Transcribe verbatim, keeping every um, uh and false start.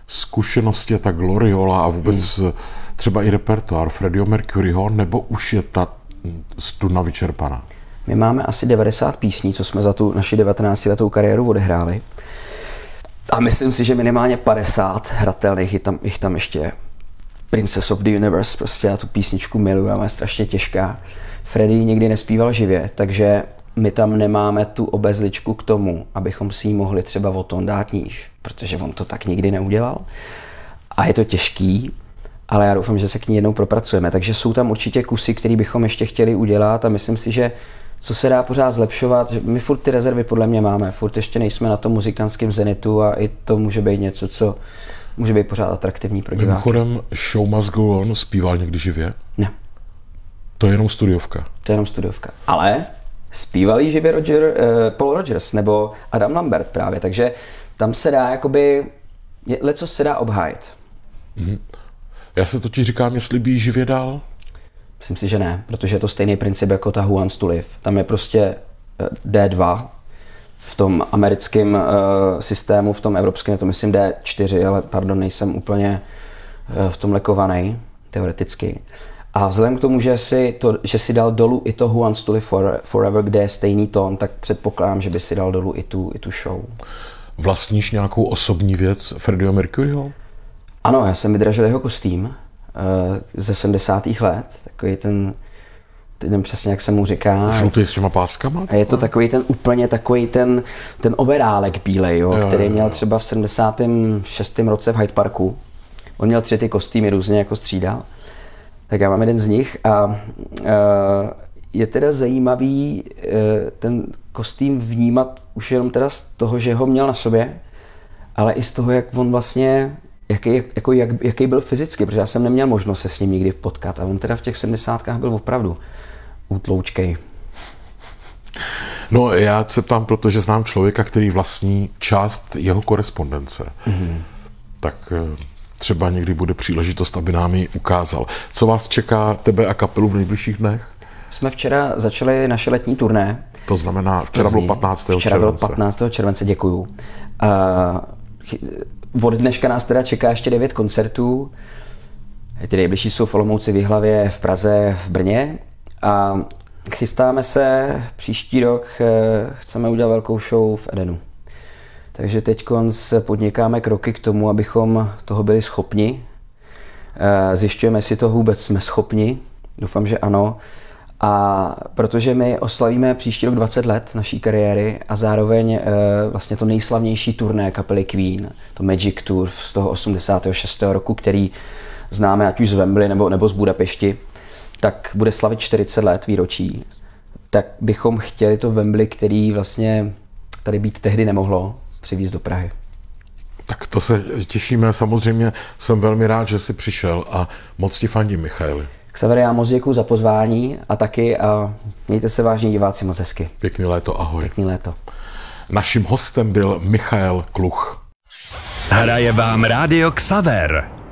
zkušenosti a ta gloriola a vůbec hmm. třeba i repertoár Freddieho Mercuryho, nebo už je ta studna vyčerpaná? My máme asi devadesát písní, co jsme za tu naši devatenáctiletou kariéru odehráli. A myslím si, že minimálně padesát hratelných, jich tam, jich tam ještě je. Princess of the Universe, prostě já tu písničku miluji, ale je strašně těžká. Freddie nikdy nespíval živě, takže my tam nemáme tu obezličku k tomu, abychom si ji mohli třeba o tón dát níž, protože on to tak nikdy neudělal. A je to těžký, ale já doufám, že se k ní jednou propracujeme. Takže jsou tam určitě kusy, které bychom ještě chtěli udělat a myslím si, že co se dá pořád zlepšovat, že my furt ty rezervy podle mě máme, furt ještě nejsme na tom muzikantském zenitu a i to může být něco, co může být pořád atraktivní pro diváky. Mimochodem, Show Must Go On zpíval někdy živě? Ne. To je jenom studiovka? To je jenom studiovka. Ale zpívali živě Roger, uh, Paul Rogers nebo Adam Lambert právě, takže tam se dá jakoby, leco se dá obhájit. Mhm. Já se totiž říkám, jestli by živě dál? Myslím si, že ne, protože je to stejný princip jako ta Who Wants to Live. Tam je prostě D dva, v tom americkém uh, systému, v tom evropském je to myslím D čtyři, ale pardon, nejsem úplně uh, v tom lekovaný, teoreticky. A vzhledem k tomu, že si, to, že si dal dolů i to Who Wants to Live for, Forever, kde je stejný tón, tak předpokládám, že by si dal dolů i tu, i tu show. Vlastníš nějakou osobní věc Freddieho Mercuryho? Ano, já jsem vydražil jeho kostým uh, ze sedmdesátých let, takový ten, ten přesně jak se mu říká. Žlutý s těma páskama? A je to takový ten úplně takový ten, ten overálek bílej, jo, jo, který jo, měl třeba v sedmdesátém šestém roce v Hyde Parku. On měl tři ty kostýmy různě jako střídal. Tak já mám jeden z nich a uh, je teda zajímavý uh, ten kostým vnímat už jenom teda z toho, že ho měl na sobě, ale i z toho, jak on vlastně, jaký, jako jak, jaký byl fyzicky, protože já jsem neměl možnost se s ním nikdy potkat a on teda v těch sedmdesátkách byl opravdu útloučkej. No já se ptám, protože znám člověka, který vlastní část jeho korespondence. Mm-hmm. Tak třeba někdy bude příležitost, aby nám ji ukázal. Co vás čeká, tebe a kapelu v nejbližších dnech? Jsme včera začali naše letní turné. To znamená, včera bylo patnáctého Včera července. bylo patnáctého července, děkuju. Uh, od dneška nás teda čeká ještě devět koncertů. Ty nejbližší jsou v Olomouci, v Jihlavě, v Praze, v Brně. A chystáme se příští rok, chceme udělat velkou show v Edenu. Takže teď podnikáme kroky k tomu, abychom toho byli schopni. Zjišťujeme, jestli toho vůbec jsme schopni. Doufám, že ano. A protože my oslavíme příští rok dvacet let naší kariéry a zároveň vlastně to nejslavnější turné kapely Queen, to Magic Tour z toho osmdesátého šestého roku, který známe ať už z Wembley nebo, nebo z Budapešti, tak bude slavit čtyřicet let výročí. Tak bychom chtěli to Wembley, který vlastně tady být tehdy nemohlo, přivízt do Prahy. Tak to se těšíme, samozřejmě jsem velmi rád, že jsi přišel a moc ti fandím, Michaeli. Xavere, já moc děkuju za pozvání a taky a mějte se vážní diváci moc hezky. Pěkný léto, ahoj. Pěkný léto. Naším hostem byl Michael Kluch. Hraje vám Rádio Xaver.